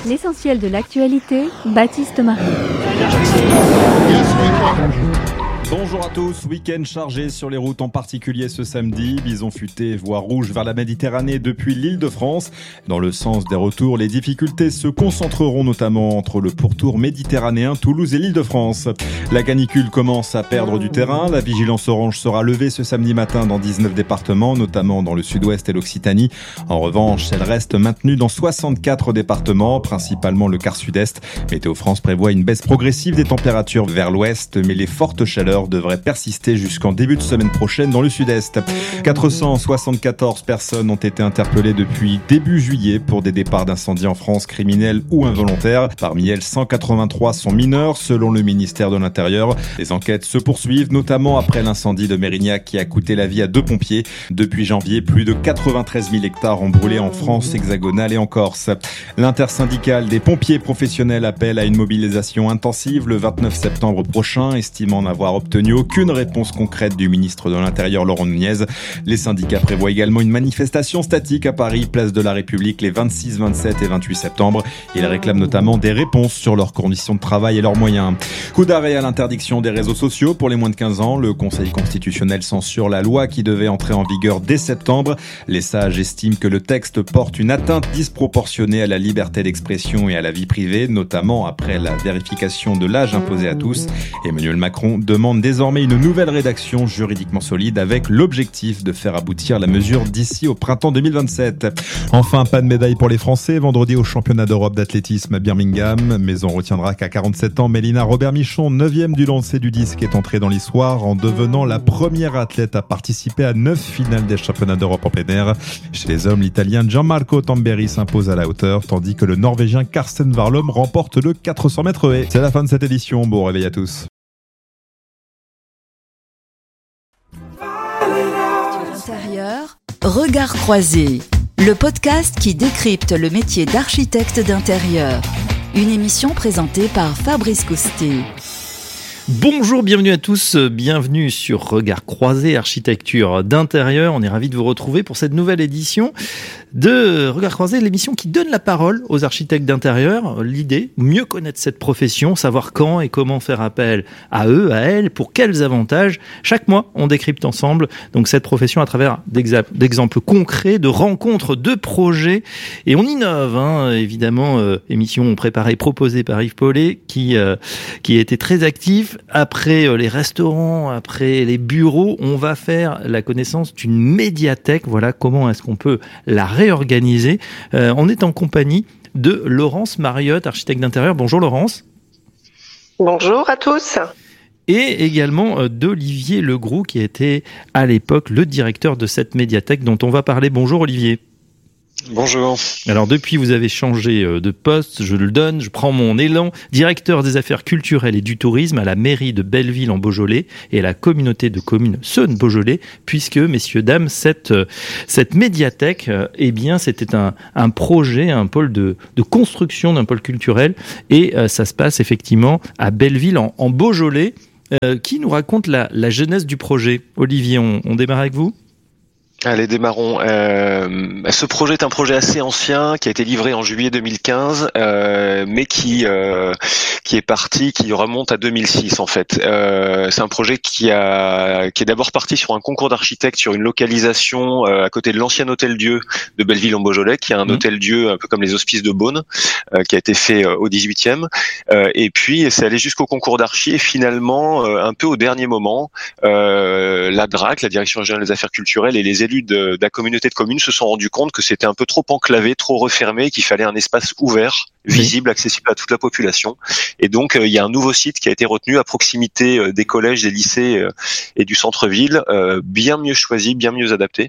L'essentiel de l'actualité, Baptiste Marie. Bonjour à tous, week-end chargé sur les routes, en particulier ce samedi. Bison futé, voie rouge vers la Méditerranée depuis l'Île-de-France. Dans le sens des retours, les difficultés se concentreront notamment entre le pourtour méditerranéen, Toulouse et l'Île-de-France. La canicule commence à perdre du terrain. La vigilance orange sera levée ce samedi matin dans 19 départements, notamment dans le sud-ouest et l'Occitanie. En revanche, elle reste maintenue dans 64 départements, principalement le quart sud-est. Météo France prévoit une baisse progressive des températures vers l'ouest, mais les fortes chaleurs devrait persister jusqu'en début de semaine prochaine dans le sud-est. 474 personnes ont été interpellées depuis début juillet pour des départs d'incendie en France, criminels ou involontaires. Parmi elles, 183 sont mineurs, selon le ministère de l'Intérieur. Les enquêtes se poursuivent, notamment après l'incendie de Mérignac qui a coûté la vie à 2 pompiers. Depuis janvier, plus de 93 000 hectares ont brûlé en France hexagonale et en Corse. L'intersyndicale des pompiers professionnels appelle à une mobilisation intensive le 29 septembre prochain, estimant n'avoir obtenu aucune réponse concrète du ministre de l'Intérieur Laurent Nunez. Les syndicats prévoient également une manifestation statique à Paris, place de la République, les 26, 27 et 28 septembre. Ils réclament notamment des réponses sur leurs conditions de travail et leurs moyens. Coup d'arrêt à l'interdiction des réseaux sociaux pour les moins de 15 ans. Le Conseil constitutionnel censure la loi qui devait entrer en vigueur dès septembre. Les sages estiment que le texte porte une atteinte disproportionnée à la liberté d'expression et à la vie privée, notamment après la vérification de l'âge imposé à tous. Emmanuel Macron demande désormais une nouvelle rédaction juridiquement solide avec l'objectif de faire aboutir la mesure d'ici au printemps 2027. Enfin, pas de médaille pour les Français vendredi au championnat d'Europe d'athlétisme à Birmingham, mais on retiendra qu'à 47 ans, Mélina Robert-Michon, 9e du lancer du disque, est entrée dans l'histoire en devenant la première athlète à participer à 9 finales des championnats d'Europe en plein air. Chez les hommes, l'Italien Gianmarco Tamberi s'impose à la hauteur, tandis que le Norvégien Karsten Warholm remporte le 400 mètres haies. C'est la fin de cette édition. Bon réveil à tous. Intérieur, Regard croisé, le podcast qui décrypte le métier d'architecte d'intérieur. Une émission présentée par Fabrice Coustet. Bonjour, bienvenue à tous, bienvenue sur Regard croisé, architecture d'intérieur. On est ravis de vous retrouver pour cette nouvelle édition de Regard croisé, l'émission qui donne la parole aux architectes d'intérieur. L'idée, mieux connaître cette profession, savoir quand et comment faire appel à eux, à elles, pour quels avantages. Chaque mois, on décrypte ensemble donc cette profession à travers d'exemples concrets, de rencontres, de projets. Et on innove, évidemment, émission préparée, proposée par Yves Paulet, qui a été très actif. Après les restaurants, après les bureaux, on va faire la connaissance d'une médiathèque. Voilà comment est-ce qu'on peut la réorganiser. On est en compagnie de Laurence Mariotte, architecte d'intérieur. Bonjour Laurence. Bonjour à tous. Et également d'Olivier Legroux, qui était à l'époque le directeur de cette médiathèque dont on va parler. Bonjour Olivier. Bonjour. Alors depuis, vous avez changé de poste, je le donne, je prends mon élan, directeur des affaires culturelles et du tourisme à la mairie de Belleville en Beaujolais et à la communauté de communes Saône-Beaujolais, puisque, messieurs, dames, cette médiathèque, c'était un projet, un pôle de construction d'un pôle culturel, et ça se passe effectivement à Belleville en Beaujolais. Qui nous raconte la genèse du projet? Olivier, on démarre avec vous? Allez, démarrons. Ce projet est un projet assez ancien qui a été livré en juillet 2015, mais qui remonte à 2006 en fait. C'est un projet qui est d'abord parti sur un concours d'architectes sur une localisation à côté de l'ancien hôtel-Dieu de Belleville en Beaujolais, qui est un hôtel-Dieu un peu comme les hospices de Beaune, qui a été fait au 18e. Et puis c'est allé jusqu'au concours d'archi et finalement un peu au dernier moment, la DRAC, la Direction régionale des affaires culturelles, et les élus de la communauté de communes se sont rendus compte que c'était un peu trop enclavé, trop refermé, qu'il fallait un espace ouvert, visible, accessible à toute la population. Et donc il y a un nouveau site qui a été retenu à proximité des collèges, des lycées et du centre-ville, bien mieux choisi, bien mieux adapté.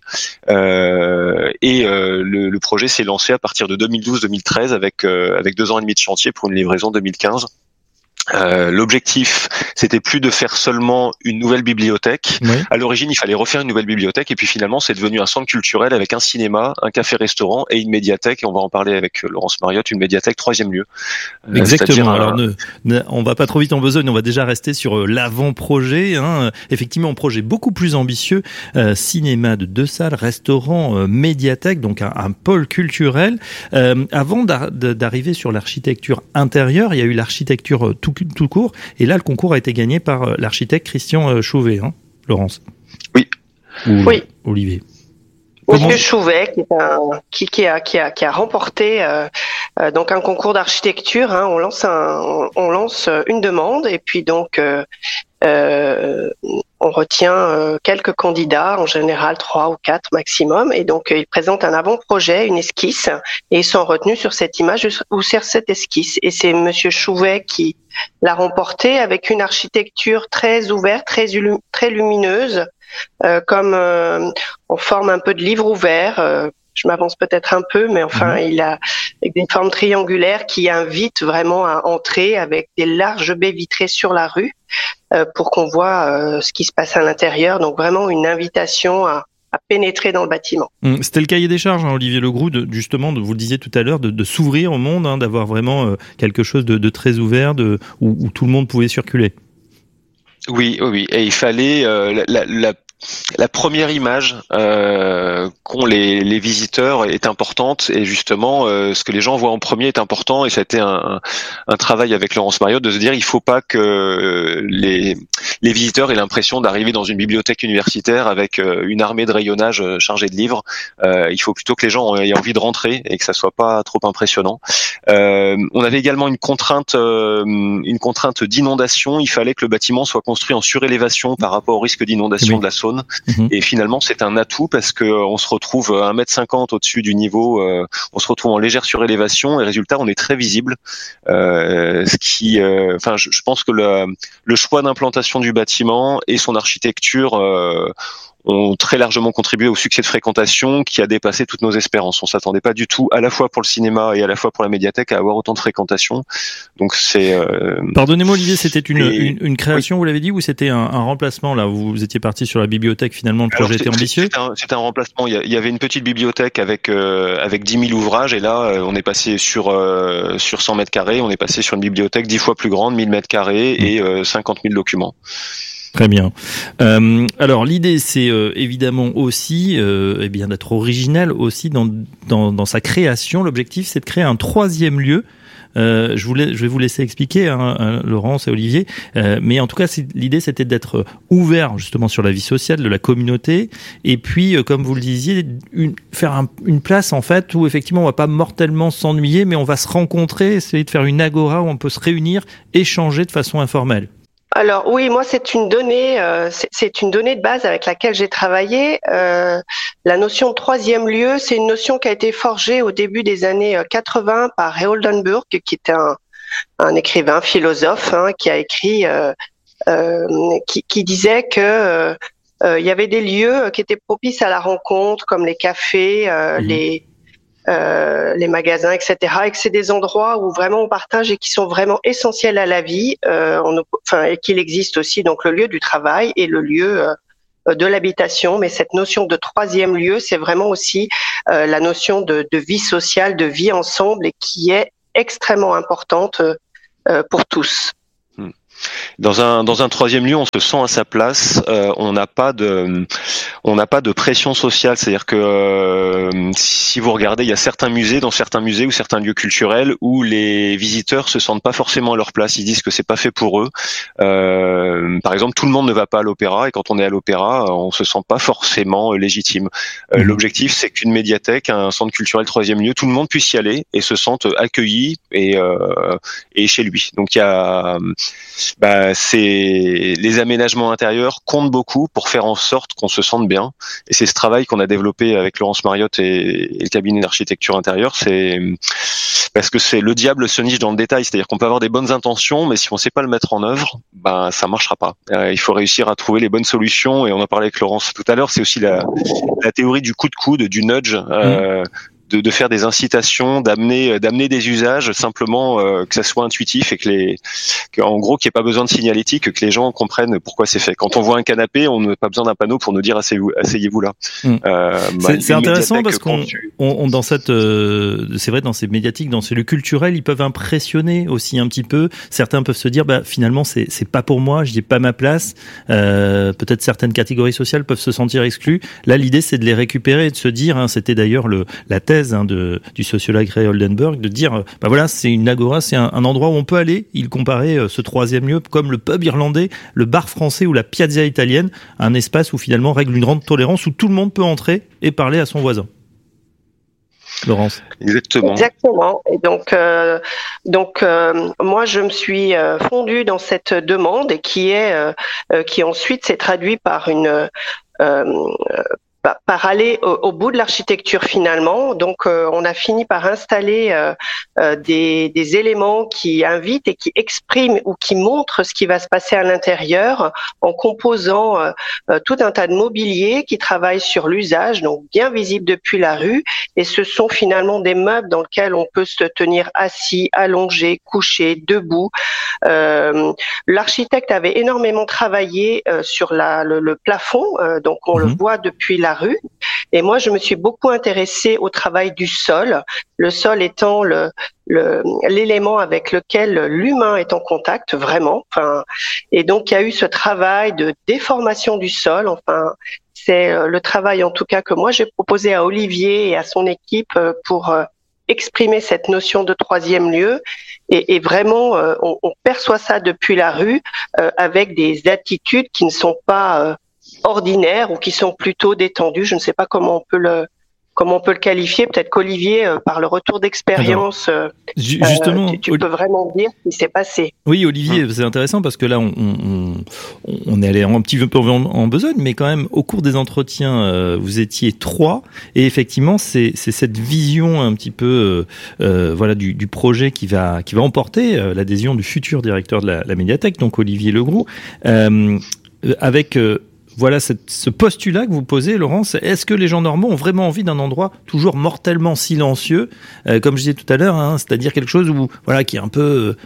Le projet s'est lancé à partir de 2012-2013 avec 2 ans et demi de chantier pour une livraison 2015. L'objectif, c'était plus de faire seulement une nouvelle bibliothèque. Oui. À l'origine, il fallait refaire une nouvelle bibliothèque, et puis finalement, c'est devenu un centre culturel avec un cinéma, un café-restaurant et une médiathèque. Et on va en parler avec Laurence Mariotte, une médiathèque 3e lieu. Exactement. Alors, on va pas trop vite en besogne. On va déjà rester sur l'avant-projet. Effectivement, un projet beaucoup plus ambitieux. Cinéma de 2 salles, restaurant, médiathèque, donc un pôle culturel. Avant d'arriver sur l'architecture intérieure, il y a eu l'architecture tout court. Et là, le concours a été gagné par l'architecte Christian Chauvet, Laurence. Oui. Oui. Olivier. Monsieur Chouvet, qui a remporté donc un concours d'architecture. On lance une demande, et puis donc on retient quelques candidats, en général 3 ou 4 maximum, et donc ils présentent un avant-projet, une esquisse, et ils sont retenus sur cette image ou sur cette esquisse. Et c'est Monsieur Chouvet qui l'a remporté avec une architecture très ouverte, très lumineuse, comme en forme un peu de livre ouvert. Je m'avance peut-être un peu, mais enfin, il a avec des formes triangulaires qui invitent vraiment à entrer, avec des larges baies vitrées sur la rue, pour qu'on voit ce qui se passe à l'intérieur. Donc vraiment une invitation à pénétrer dans le bâtiment. C'était le cahier des charges, Olivier Legroux, justement, vous le disiez tout à l'heure, de s'ouvrir au monde, d'avoir vraiment quelque chose de très ouvert, où tout le monde pouvait circuler. Oui. Et il fallait la première image qu'ont les visiteurs est importante, et justement ce que les gens voient en premier est important, et ça a été un travail avec Laurence Mariotte de se dire il faut pas que les visiteurs aient l'impression d'arriver dans une bibliothèque universitaire avec une armée de rayonnage chargée de livres. Il faut plutôt que les gens aient envie de rentrer et que ça soit pas trop impressionnant. On avait également une contrainte d'inondation. Il fallait que le bâtiment soit construit en surélévation par rapport au risque d'inondation de la Saône. Et finalement, c'est un atout parce que on se retrouve 1,50 m au-dessus du niveau, on se retrouve en légère surélévation, et résultat, on est très visible. Je pense que le choix d'implantation du bâtiment et son architecture ont très largement contribué au succès de fréquentation qui a dépassé toutes nos espérances. On s'attendait pas du tout, à la fois pour le cinéma et à la fois pour la médiathèque, à avoir autant de fréquentation. Donc c'est. Pardonnez-moi, Olivier, c'était une création, oui. Vous l'avez dit, ou c'était un remplacement là? Vous étiez parti sur la bibliothèque, finalement, le projet était ambitieux. C'était un remplacement. Il y avait une petite bibliothèque avec 10 000 ouvrages, et là on est passé sur 100 mètres carrés. On est passé sur une bibliothèque 10 fois plus grande, 1000 mètres carrés et 50 000 documents. Très bien. Alors l'idée, c'est évidemment aussi d'être original aussi dans sa création. L'objectif, c'est de créer un 3e lieu. Je vais vous laisser expliquer, Laurence et Olivier. Mais en tout cas, l'idée, c'était d'être ouvert justement sur la vie sociale de la communauté. Et puis, comme vous le disiez, faire une place en fait où effectivement on va pas mortellement s'ennuyer, mais on va se rencontrer, essayer de faire une agora où on peut se réunir, échanger de façon informelle. Alors oui, moi c'est une donnée de base avec laquelle j'ai travaillé. La notion de 3e lieu, c'est une notion qui a été forgée au début des années 80 par Ray Oldenburg, qui était un écrivain, philosophe, qui a écrit, qui disait que il y avait des lieux qui étaient propices à la rencontre, comme les cafés, les magasins, etc. Et que c'est des endroits où vraiment on partage et qui sont vraiment essentiels à la vie. Et qu'il existe aussi donc le lieu du travail et le lieu de l'habitation. Mais cette notion de 3e lieu, c'est vraiment aussi la notion de vie sociale, de vie ensemble, et qui est extrêmement importante pour tous. Dans un 3e lieu, on se sent à sa place. On n'a pas de pression sociale. C'est-à-dire que si vous regardez, il y a certains musées ou certains lieux culturels où les visiteurs se sentent pas forcément à leur place. Ils disent que c'est pas fait pour eux. Par exemple, tout le monde ne va pas à l'opéra, et quand on est à l'opéra, on se sent pas forcément légitime. L'objectif, c'est qu'une médiathèque, un centre culturel 3e lieu, tout le monde puisse y aller et se sente accueilli et chez lui. Donc il y a les aménagements intérieurs comptent beaucoup pour faire en sorte qu'on se sente bien, et c'est ce travail qu'on a développé avec Laurence Mariotte et le cabinet d'architecture intérieure. C'est parce que le diable se niche dans le détail, c'est-à-dire qu'on peut avoir des bonnes intentions, mais si on sait pas le mettre en œuvre, ça marchera pas. Il faut réussir à trouver les bonnes solutions, et on en parlait avec Laurence tout à l'heure. C'est aussi la théorie du coup de coude, du nudge. de faire des incitations, d'amener des usages simplement que ça soit intuitif et qu'en gros qu'il n'y ait pas besoin de signalétique, que les gens comprennent pourquoi c'est fait. Quand on voit un canapé, on n'a pas besoin d'un panneau pour nous dire asseyez-vous là. C'est intéressant parce qu'on dans cette c'est vrai, dans ces médiatiques, dans ces lieux culturels, ils peuvent impressionner aussi un petit peu. Certains peuvent se dire finalement c'est pas pour moi, j'y ai pas ma place. Peut-être certaines catégories sociales peuvent se sentir exclues. Là, l'idée c'est de les récupérer et de se dire, c'était d'ailleurs la thèse du sociologue Ray Oldenburg, de dire voilà, c'est une agora, c'est un endroit où on peut aller. Il comparait ce troisième lieu comme le pub irlandais, le bar français ou la piazza italienne, un espace où finalement règle une grande tolérance, où tout le monde peut entrer et parler à son voisin. Laurence. Exactement. Et donc, moi, je me suis fondue dans cette demande et qui ensuite s'est traduit par par aller au bout de l'architecture finalement. Donc, on a fini par installer des éléments qui invitent et qui expriment ou qui montrent ce qui va se passer à l'intérieur en composant tout un tas de mobilier qui travaille sur l'usage, donc bien visible depuis la rue. Et ce sont finalement des meubles dans lesquels on peut se tenir assis, allongé, couché, debout. L'architecte avait énormément travaillé sur le plafond, donc on le voit depuis la rue. Et moi, je me suis beaucoup intéressée au travail du sol, le sol étant l'élément avec lequel l'humain est en contact vraiment. Et donc, il y a eu ce travail de déformation du sol. C'est le travail en tout cas que moi j'ai proposé à Olivier et à son équipe pour exprimer cette notion de troisième lieu. Et vraiment, on perçoit ça depuis la rue avec des attitudes qui ne sont pas ordinaires ou qui sont plutôt détendues. Je ne sais pas comment on peut le qualifier. Peut-être qu'Olivier, par le retour d'expérience, justement, tu peux vraiment dire ce qui s'est passé. Oui, Olivier, c'est intéressant parce que là, on est allé un petit peu en besogne, mais quand même, au cours des entretiens, vous étiez 3, et effectivement, c'est cette vision un petit peu, du projet qui va emporter l'adhésion du futur directeur de la médiathèque, donc Olivier Legroux, avec voilà ce postulat que vous posez, Laurence. Est-ce que les gens normaux ont vraiment envie d'un endroit toujours mortellement silencieux, comme je disais tout à l'heure, c'est-à-dire quelque chose qui est un peu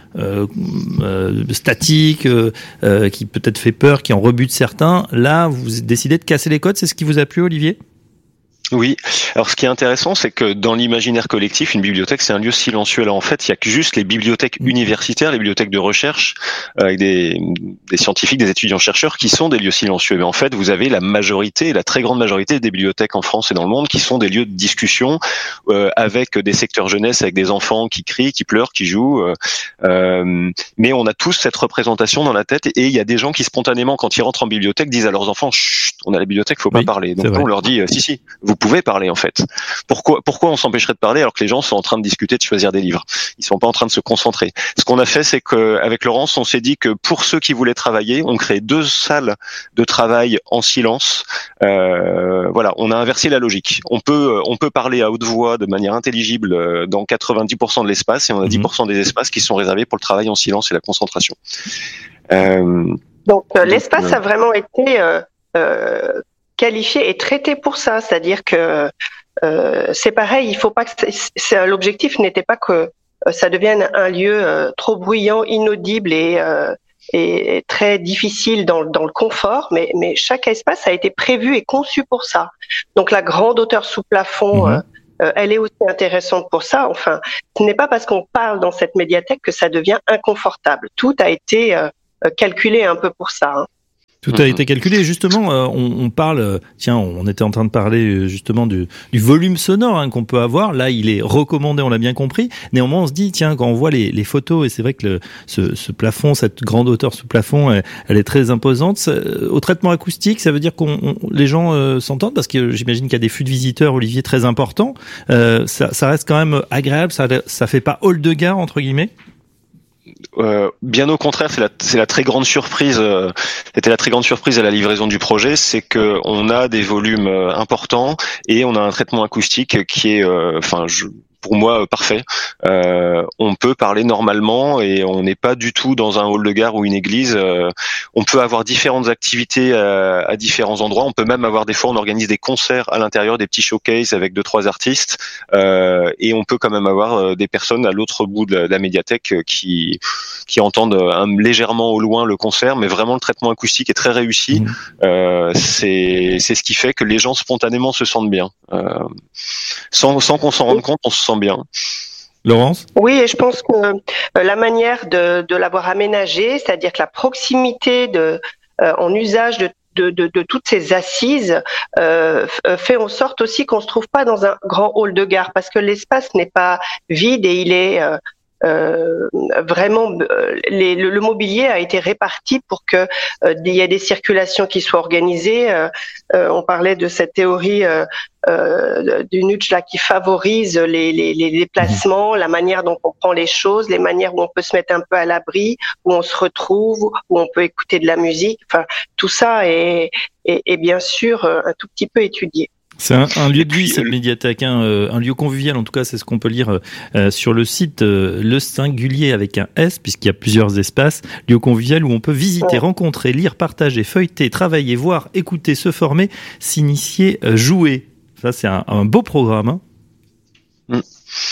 statique, qui peut-être fait peur, qui en rebute certains. Là, vous décidez de casser les codes. C'est ce qui vous a plu, Olivier ? Oui. Alors, ce qui est intéressant, c'est que dans l'imaginaire collectif, une bibliothèque, c'est un lieu silencieux. Là, en fait, il y a que juste les bibliothèques universitaires, les bibliothèques de recherche, avec des scientifiques, des étudiants-chercheurs, qui sont des lieux silencieux. Mais en fait, vous avez la très grande majorité des bibliothèques en France et dans le monde qui sont des lieux de discussion, avec des secteurs jeunesse, avec des enfants qui crient, qui pleurent, qui jouent. Mais on a tous cette représentation dans la tête, et il y a des gens qui spontanément, quand ils rentrent en bibliothèque, disent à leurs enfants, chut, on a la bibliothèque, faut pas parler. Donc on leur dit, si, vous pouvez parler en fait. Pourquoi on s'empêcherait de parler alors que les gens sont en train de discuter, de choisir des livres? Ils sont pas en train de se concentrer. Ce qu'on a fait, c'est qu'avec Laurence, on s'est dit que pour ceux qui voulaient travailler, on crée 2 salles de travail en silence. On a inversé la logique. On peut parler à haute voix de manière intelligible dans 90% de l'espace, et on a 10% des espaces qui sont réservés pour le travail en silence et la concentration. Donc l'espace a vraiment été qualifié et traité pour ça, c'est-à-dire que c'est pareil, il faut pas que l'objectif n'était pas que ça devienne un lieu trop bruyant, inaudible et très difficile dans le confort, mais chaque espace a été prévu et conçu pour ça. Donc la grande hauteur sous plafond, elle est aussi intéressante pour ça. Enfin, ce n'est pas parce qu'on parle dans cette médiathèque que ça devient inconfortable. Tout a été calculé un peu pour ça. Tout a été calculé. Justement, on parle, on était en train de parler justement du volume sonore qu'on peut avoir. Là, il est recommandé, on l'a bien compris. Néanmoins, on se dit, quand on voit les photos, et c'est vrai que ce plafond, cette grande hauteur sous plafond, elle est très imposante. Au traitement acoustique, ça veut dire les gens s'entendent, parce que j'imagine qu'il y a des flux de visiteurs, Olivier, très importants. Ça reste quand même agréable. Ça fait pas hall de gare, entre guillemets. Bien au contraire, c'est la très grande surprise. C'était la très grande surprise à la livraison du projet, c'est que on a des volumes importants et on a un traitement acoustique qui est, pour moi parfait. On peut parler normalement et on n'est pas du tout dans un hall de gare ou une église. On peut avoir différentes activités à différents endroits. On peut même avoir des fois, on organise des concerts à l'intérieur, des petits showcases avec 2-3 artistes, et on peut quand même avoir des personnes à l'autre bout de la médiathèque qui entendent légèrement au loin le concert, mais vraiment le traitement acoustique est très réussi. C'est ce qui fait que les gens spontanément se sentent bien, sans qu'on s'en rende compte, on se sent bien. Laurence ? Oui, et je pense que la manière de l'avoir aménagé, c'est-à-dire que la proximité en usage de toutes ces assises fait en sorte aussi qu'on se trouve pas dans un grand hall de gare, parce que l'espace n'est pas vide et il est vraiment le mobilier a été réparti pour que il y ait des circulations qui soient organisées. On parlait de cette théorie du Nudge là qui favorise les déplacements, la manière dont on prend les choses, les manières où on peut se mettre un peu à l'abri, où on se retrouve, où on peut écouter de la musique. Enfin, tout ça est bien sûr un tout petit peu étudié. C'est un lieu de vie, cette médiathèque, un lieu convivial, en tout cas, c'est ce qu'on peut lire sur le site Le Singulier avec un S, puisqu'il y a plusieurs espaces, lieu convivial où on peut visiter, rencontrer, lire, partager, feuilleter, travailler, voir, écouter, se former, s'initier, jouer. Ça, c'est un beau programme. Hein.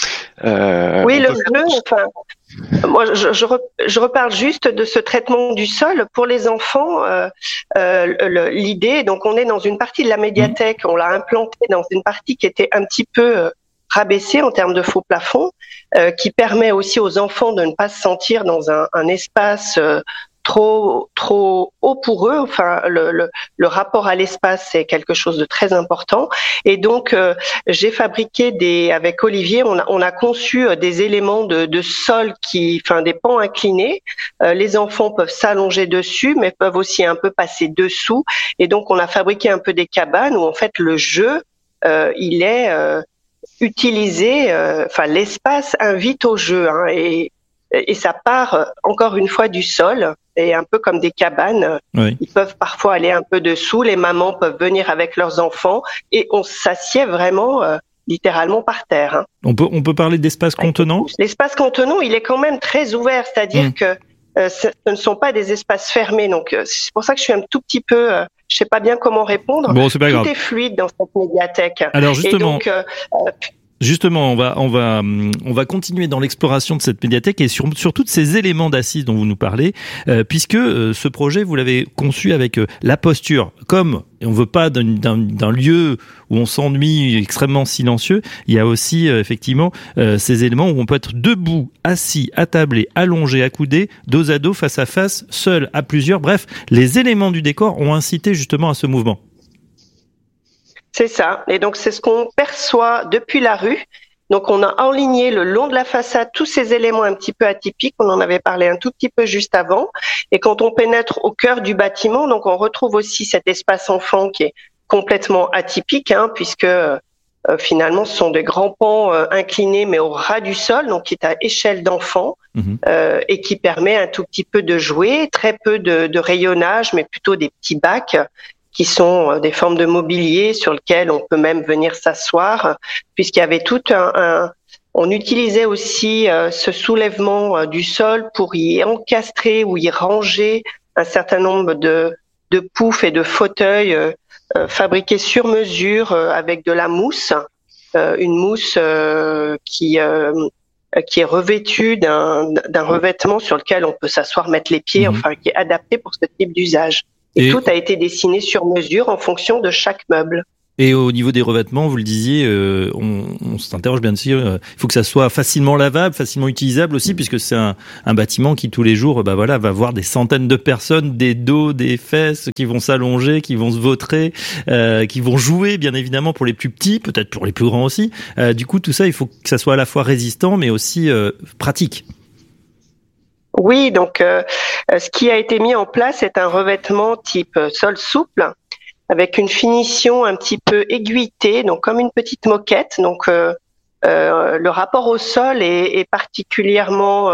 Oui, le jeu, enfin, moi, je reparle juste de ce traitement du sol pour les enfants. L'idée, donc, on est dans une partie de la médiathèque, on l'a implanté dans une partie qui était un petit peu rabaissée en termes de faux plafond, qui permet aussi aux enfants de ne pas se sentir dans un espace trop haut pour eux. Enfin, le rapport à l'espace, c'est quelque chose de très important. Et donc, j'ai fabriqué avec Olivier, on a conçu des éléments de sol des pans inclinés. Les enfants peuvent s'allonger dessus, mais peuvent aussi un peu passer dessous. Et donc, on a fabriqué un peu des cabanes où en fait le jeu, il est utilisé. L'espace invite au jeu, hein, et ça part encore une fois du sol, et un peu comme des cabanes. Oui. Ils peuvent parfois aller un peu dessous, les mamans peuvent venir avec leurs enfants et on s'assied vraiment littéralement par terre. Hein. On peut parler d'espace contenant ? L'espace contenant, il est quand même très ouvert, c'est-à-dire que ce ne sont pas des espaces fermés, donc c'est pour ça que je suis un tout petit peu... je sais pas bien comment répondre. Bon, c'est pas grave. Tout est fluide dans cette médiathèque. Alors justement... Et donc, justement, on va continuer dans l'exploration de cette médiathèque et sur tous ces éléments d'assises dont vous nous parlez, puisque ce projet, vous l'avez conçu avec la posture. Comme on veut pas d'un lieu où on s'ennuie, extrêmement silencieux, il y a aussi effectivement ces éléments où on peut être debout, assis, attablé, allongé, accoudé, dos à dos, face à face, seul, à plusieurs. Bref, les éléments du décor ont incité justement à ce mouvement. C'est ça. Et donc, c'est ce qu'on perçoit depuis la rue. Donc, on a enligné le long de la façade tous ces éléments un petit peu atypiques. On en avait parlé un tout petit peu juste avant. Et quand on pénètre au cœur du bâtiment, donc on retrouve aussi cet espace enfant qui est complètement atypique, hein, puisque finalement, ce sont des grands pans inclinés, mais au ras du sol, donc qui est à échelle d'enfant, et qui permet un tout petit peu de jouer, très peu de rayonnage, mais plutôt des petits bacs qui sont des formes de mobilier sur lesquelles on peut même venir s'asseoir, puisqu'il y avait on utilisait aussi ce soulèvement du sol pour y encastrer ou y ranger un certain nombre de poufs et de fauteuils fabriqués sur mesure avec de la mousse, une mousse qui est revêtue d'un revêtement sur lequel on peut s'asseoir, mettre les pieds, enfin qui est adapté pour ce type d'usage. Et tout a été dessiné sur mesure en fonction de chaque meuble. Et au niveau des revêtements, vous le disiez, on s'interroge bien sûr, il faut que ça soit facilement lavable, facilement utilisable aussi, puisque c'est un bâtiment qui tous les jours va voir des centaines de personnes, des dos, des fesses, qui vont s'allonger, qui vont se vautrer, qui vont jouer bien évidemment pour les plus petits, peut-être pour les plus grands aussi. Du coup, tout ça, il faut que ça soit à la fois résistant, mais aussi pratique. Oui, donc ce qui a été mis en place est un revêtement type sol souple avec une finition un petit peu aiguïtée, donc comme une petite moquette. Donc le rapport au sol est particulièrement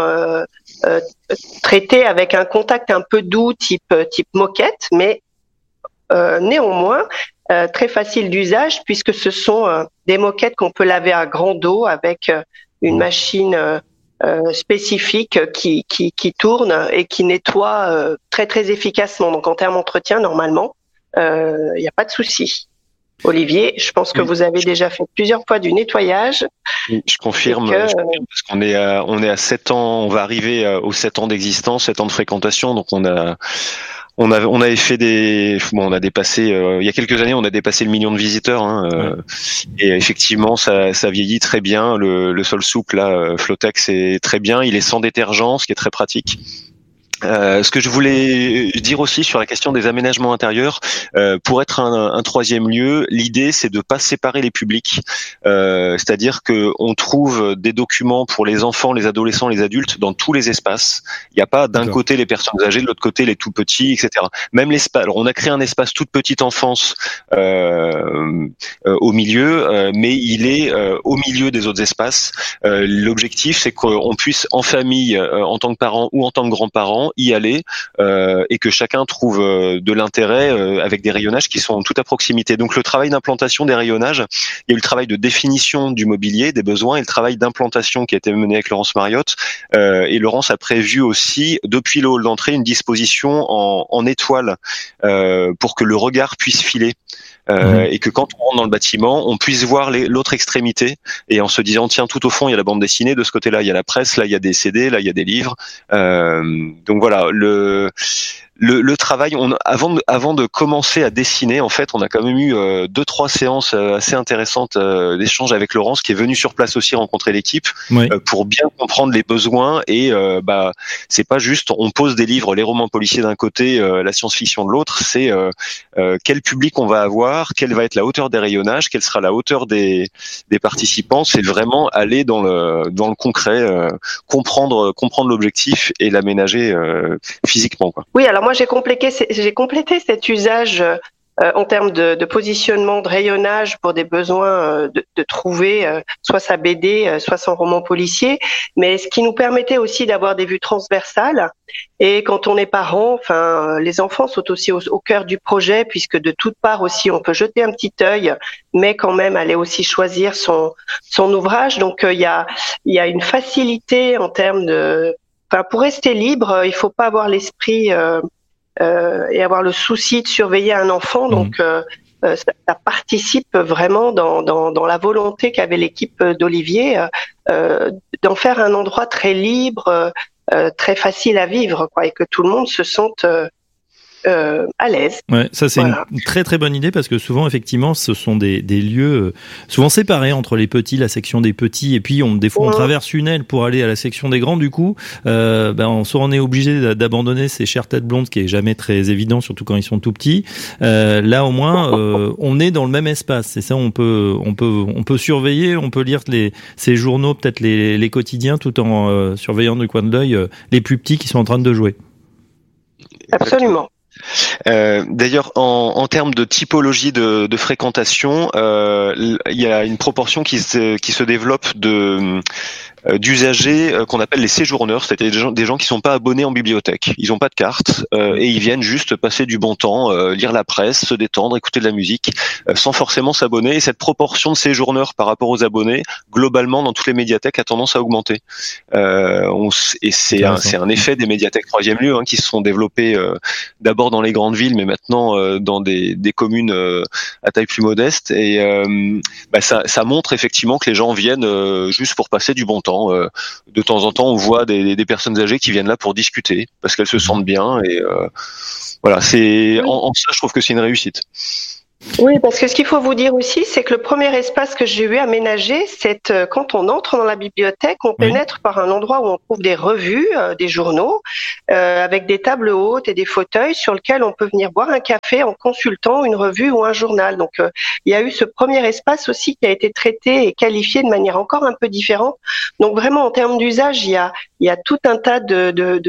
traité avec un contact un peu doux type moquette, mais néanmoins très facile d'usage puisque ce sont des moquettes qu'on peut laver à grande eau avec une machine spécifique qui tourne et qui nettoie très très efficacement. Donc en termes d'entretien, normalement, il n'y a pas de souci. Olivier, je pense que vous avez déjà fait plusieurs fois du nettoyage. Je confirme, parce qu'on est à 7 ans, on va arriver aux 7 ans d'existence, 7 ans de fréquentation, donc on avait fait on a dépassé, il y a quelques années, on a dépassé le 1 million de visiteurs, et effectivement, ça vieillit très bien. Le sol souple, là, Flotex, est très bien. Il est sans détergent, ce qui est très pratique. Ce que je voulais dire aussi sur la question des aménagements intérieurs, pour être un troisième lieu, l'idée c'est de pas séparer les publics, c'est-à-dire que on trouve des documents pour les enfants, les adolescents, les adultes dans tous les espaces. Il n'y a pas d'un côté les personnes âgées, de l'autre côté les tout petits, etc. Même l'espace. Alors on a créé un espace toute petite enfance au milieu, mais il est au milieu des autres espaces. L'objectif c'est qu'on puisse en famille, en tant que parents ou en tant que grands-parents, y aller et que chacun trouve de l'intérêt avec des rayonnages qui sont tout à proximité. Donc le travail d'implantation des rayonnages, il y a eu le travail de définition du mobilier, des besoins, et le travail d'implantation qui a été mené avec Laurence Mariotte. Et Laurence a prévu aussi, depuis le hall d'entrée, une disposition en étoile pour que le regard puisse filer. Et que quand on rentre dans le bâtiment, on puisse voir l'autre extrémité, et en se disant tiens, tout au fond il y a la bande dessinée, de ce côté-là il y a la presse, là il y a des CD, là il y a des livres. Donc voilà, le travail, avant de commencer à dessiner, en fait, on a quand même eu 2-3 séances assez intéressantes d'échanges avec Laurence, qui est venue sur place aussi rencontrer l'équipe, pour bien comprendre les besoins. Et c'est pas juste on pose des livres, les romans policiers d'un côté, la science-fiction de l'autre. C'est quel public on va avoir, quelle va être la hauteur des rayonnages, quelle sera la hauteur des participants. C'est vraiment aller dans le concret, comprendre l'objectif et l'aménager physiquement, quoi. Oui, alors moi j'ai complété cet usage en termes de positionnement, de rayonnage pour des besoins de trouver soit sa BD, soit son roman policier, mais ce qui nous permettait aussi d'avoir des vues transversales. Et quand on est parent, les enfants sont aussi au cœur du projet, puisque de toutes parts aussi on peut jeter un petit œil, mais quand même aller aussi choisir son ouvrage. Donc il y a une facilité en termes pour rester libre, il faut pas avoir l'esprit et avoir le souci de surveiller un enfant. Donc, ça participe vraiment dans la volonté qu'avait l'équipe d'Olivier d'en faire un endroit très libre, très facile à vivre, quoi, et que tout le monde se sente à l'aise. Ouais, ça c'est une très très bonne idée, parce que souvent effectivement ce sont des lieux souvent séparés entre les petits, la section des petits, et puis des fois on traverse une aile pour aller à la section des grands. Du coup, soit on est obligé d'abandonner ces chères têtes blondes, ce qui est jamais très évident, surtout quand ils sont tout petits. Là au moins on est dans le même espace. C'est ça, on peut surveiller, on peut lire ces journaux, peut-être les quotidiens, tout en surveillant du coin de l'œil les plus petits qui sont en train de jouer. Absolument. D'ailleurs, en termes de typologie de fréquentation, il y a une proportion qui se développe d'usagers qu'on appelle les séjourneurs, c'est-à-dire des gens qui sont pas abonnés en bibliothèque. Ils ont pas de carte et ils viennent juste passer du bon temps, lire la presse, se détendre, écouter de la musique, sans forcément s'abonner. Et cette proportion de séjourneurs par rapport aux abonnés, globalement, dans toutes les médiathèques, a tendance à augmenter. Et c'est un effet des médiathèques troisième lieu, qui se sont développées d'abord dans les grandes villes, mais maintenant dans des communes à taille plus modeste. Et ça montre effectivement que les gens viennent juste pour passer du bon temps. De temps en temps, on voit des personnes âgées qui viennent là pour discuter parce qu'elles se sentent bien. Et voilà, en ça, je trouve que c'est une réussite. Oui, parce que ce qu'il faut vous dire aussi, c'est que le premier espace que j'ai eu aménagé, c'est quand on entre dans la bibliothèque, on pénètre par un endroit où on trouve des revues, des journaux, avec des tables hautes et des fauteuils sur lesquels on peut venir boire un café en consultant une revue ou un journal. Donc, il y a eu ce premier espace aussi qui a été traité et qualifié de manière encore un peu différente. Donc, vraiment, en termes d'usage, il y a tout un tas de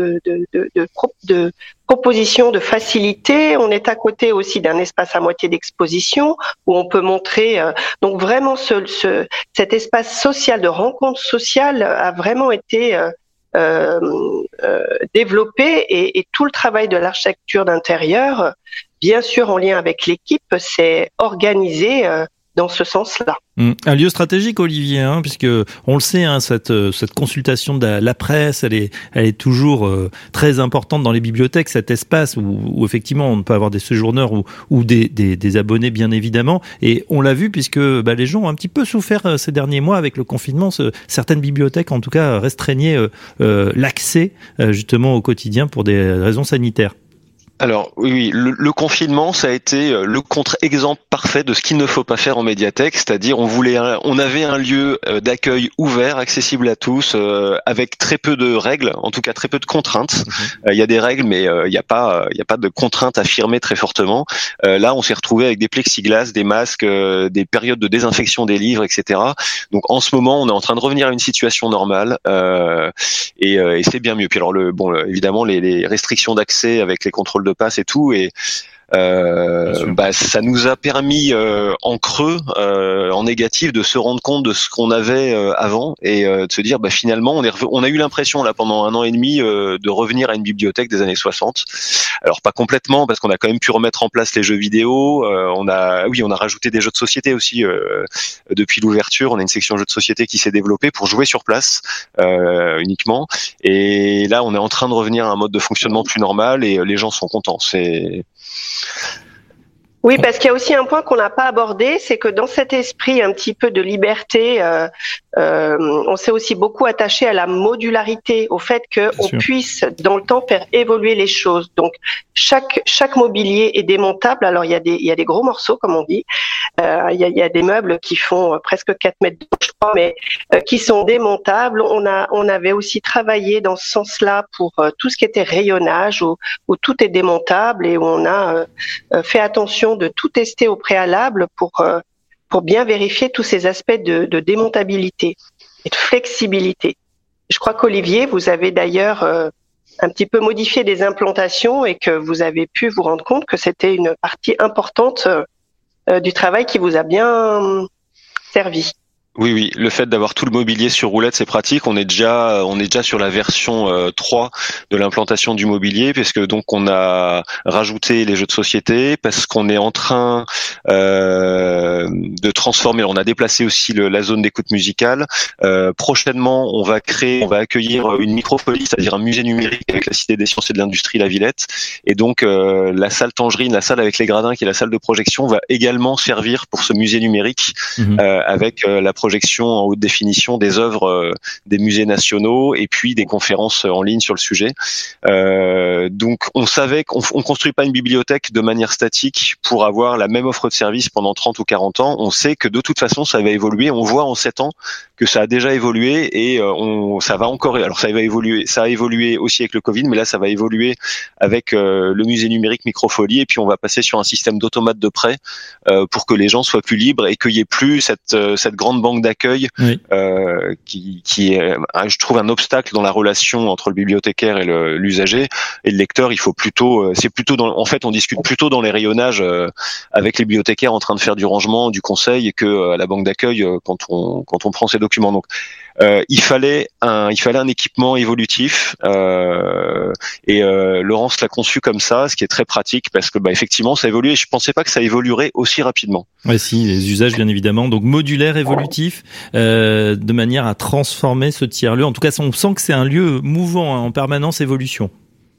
proposition de facilité. On est à côté aussi d'un espace à moitié d'exposition où on peut montrer. Donc vraiment, cet espace social de rencontre sociale a vraiment été développé, et tout le travail de l'architecture d'intérieur bien sûr en lien avec l'équipe, s'est organisé dans ce sens-là. Un lieu stratégique, Olivier, puisque on le sait, cette consultation de la presse, elle est toujours très importante dans les bibliothèques, cet espace où effectivement on peut avoir des séjourneurs ou des abonnés bien évidemment. Et on l'a vu puisque les gens ont un petit peu souffert ces derniers mois avec le confinement. Certaines bibliothèques, en tout cas, restreignaient l'accès justement au quotidien pour des raisons sanitaires. Alors oui, le confinement, ça a été le contre-exemple parfait de ce qu'il ne faut pas faire en médiathèque, c'est-à-dire on avait un lieu d'accueil ouvert, accessible à tous, avec très peu de règles, en tout cas très peu de contraintes. Il y a des règles, mais il n'y a pas de contraintes affirmées très fortement. Là, on s'est retrouvé avec des plexiglas, des masques, des périodes de désinfection des livres, etc. Donc en ce moment, on est en train de revenir à une situation normale, et c'est bien mieux. Puis alors évidemment les restrictions d'accès avec les contrôles de passe et tout, et ça nous a permis en creux, en négatif, de se rendre compte de ce qu'on avait avant et de se dire finalement on a eu l'impression là pendant 1 an et demi de revenir à une bibliothèque des années 60. Alors pas complètement, parce qu'on a quand même pu remettre en place les jeux vidéo, on a rajouté des jeux de société aussi depuis l'ouverture. On a une section jeux de société qui s'est développée pour jouer sur place uniquement, et là on est en train de revenir à un mode de fonctionnement plus normal et les gens sont contents. Oui, parce qu'il y a aussi un point qu'on n'a pas abordé, c'est que dans cet esprit un petit peu de liberté, on s'est aussi beaucoup attaché à la modularité, au fait qu'on puisse dans le temps faire évoluer les choses. Donc chaque mobilier est démontable. Alors il y a des gros morceaux comme on dit, il y a des meubles qui font presque 4 mètres de haut, je crois, mais qui sont démontables. On avait aussi travaillé dans ce sens-là pour tout ce qui était rayonnage, où tout est démontable, et où on a fait attention de tout tester au préalable pour bien vérifier tous ces aspects de démontabilité et de flexibilité. Je crois qu'Olivier, vous avez d'ailleurs un petit peu modifié des implantations et que vous avez pu vous rendre compte que c'était une partie importante du travail qui vous a bien servi. Oui, le fait d'avoir tout le mobilier sur roulette, c'est pratique. On est déjà sur la version 3 de l'implantation du mobilier, parce que donc on a rajouté les jeux de société, parce qu'on est en train de transformer. On a déplacé aussi la zone d'écoute musicale. Prochainement, on va accueillir une micropolie, c'est-à-dire un musée numérique avec la Cité des Sciences et de l'Industrie La Villette. Et donc la salle Tangerine, la salle avec les gradins, qui est la salle de projection, va également servir pour ce musée numérique avec la projection en haute définition des œuvres des musées nationaux et puis des conférences en ligne sur le sujet. Donc on savait qu'on construit pas une bibliothèque de manière statique pour avoir la même offre de service pendant 30 ou 40 ans. On sait que de toute façon ça va évoluer. On voit en 7 ans que ça a déjà évolué et ça va encore. Alors ça a évolué aussi avec le Covid, mais là ça va évoluer avec le musée numérique Microfolie, et puis on va passer sur un système d'automates de prêt pour que les gens soient plus libres et qu'il n'y ait plus cette grande banque d'accueil qui est, je trouve, un obstacle dans la relation entre le bibliothécaire et l'usager et le lecteur. Il faut plutôt, en fait, on discute plutôt dans les rayonnages avec les bibliothécaires en train de faire du rangement, du conseil, que à la banque d'accueil quand on prend ces documents. Donc il fallait un équipement évolutif et Laurence l'a conçu comme ça, ce qui est très pratique parce que effectivement ça évolue et je pensais pas que ça évoluerait aussi rapidement. Ouais, si, les usages bien évidemment, donc modulaire, évolutif, de manière à transformer ce tiers-lieu. En tout cas, on sent que c'est un lieu mouvant, en permanence évolution.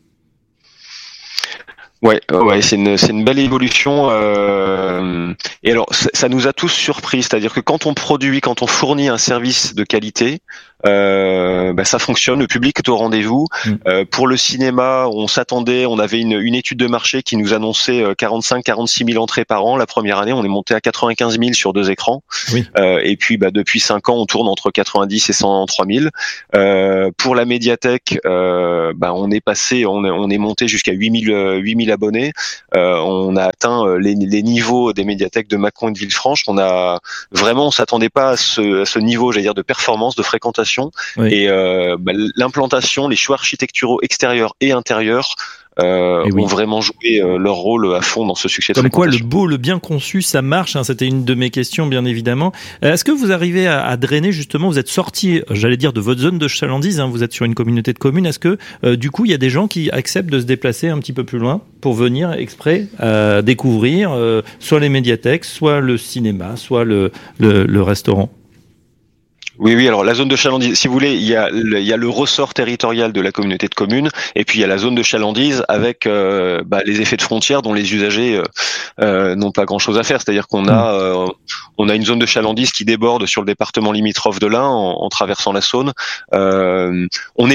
Ouais, c'est une belle évolution. Et alors, ça nous a tous surpris, c'est-à-dire que quand on fournit un service de qualité, ça fonctionne, le public est au rendez-vous. Pour le cinéma, on avait une étude de marché qui nous annonçait 45-46 000 entrées par an. La première année, on est monté à 95 000 sur 2 écrans. Oui. Et puis, depuis 5 ans, on tourne entre 90 et 103 000. Pour la médiathèque, on est monté jusqu'à 8 000 abonnés. On a atteint les niveaux des médiathèques de Mâcon et de Villefranche. On s'attendait pas à ce niveau, j'allais dire, de performance, de fréquentation. Oui. Et l'implantation, les choix architecturaux extérieurs et intérieurs ont vraiment joué leur rôle à fond dans ce succès. Comme quoi, le beau, le bien conçu, ça marche. Hein, c'était une de mes questions, bien évidemment. Est-ce que vous arrivez à drainer justement? Vous êtes sorti, j'allais dire, de votre zone de chalandise. Hein, vous êtes sur une communauté de communes. Est-ce que du coup, il y a des gens qui acceptent de se déplacer un petit peu plus loin pour venir exprès découvrir soit les médiathèques, soit le cinéma, soit le restaurant? Oui. Alors la zone de chalandise, si vous voulez, il y a le ressort territorial de la communauté de communes, et puis il y a la zone de chalandise avec les effets de frontières dont les usagers n'ont pas grand-chose à faire. C'est-à-dire qu'on a une zone de chalandise qui déborde sur le département limitrophe de l'Ain en traversant la Saône. On